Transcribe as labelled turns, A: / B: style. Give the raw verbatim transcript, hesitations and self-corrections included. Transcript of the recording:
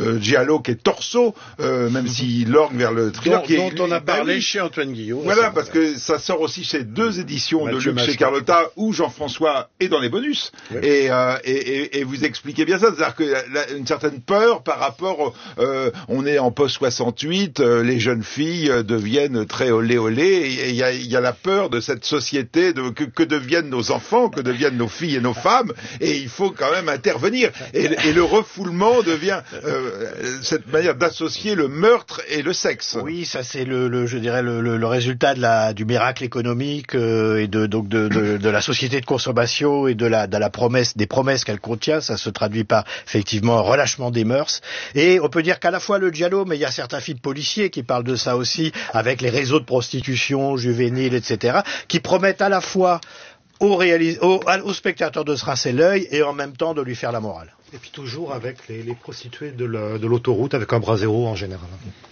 A: euh, giallo qui est torso, euh, même s'il orgue vers le thriller.
B: Dont,
A: qui est,
B: dont on a
A: bah
B: parlé
A: oui.
B: chez Antoine Guillot.
A: Voilà, parce que ça sort aussi chez deux éditions
B: Mathieu
A: de Luc
B: Masca.
A: chez Carlotta, où Jean-François est dans les bonus.
B: Oui.
A: Et, euh, et, et, et vous expliquez bien ça, c'est-à-dire que la, la, une certaine peur par rapport, euh, on est en post soixante-huit, euh, les jeunes filles euh, deviennent très olé olé, et il y a, y a la peur de cette société, de que, que deviennent nos enfants, que deviennent nos filles et nos femmes, et il faut quand même intervenir. Et, et le refoulement devient euh, cette manière d'associer le meurtre et le sexe.
C: Oui, ça c'est le, le je dirais le, le, le résultat de la du miracle économique euh, et de donc de, de, de la société de consommation et de la de la promesse des promesses qu'elle contient. Ça se traduit par effectivement un relâchement des mœurs. Et on peut dire qu'à la fois le giallo, mais il y a certains films policiers qui parlent de ça aussi, avec les réseaux de prostitution juvénile, et cetera, qui promettent à la fois au, réalis- au, au spectateur de se rincer l'œil et en même temps de lui faire la morale.
D: Et puis toujours avec les, les prostituées de, la, de l'autoroute avec un bras zéro en général.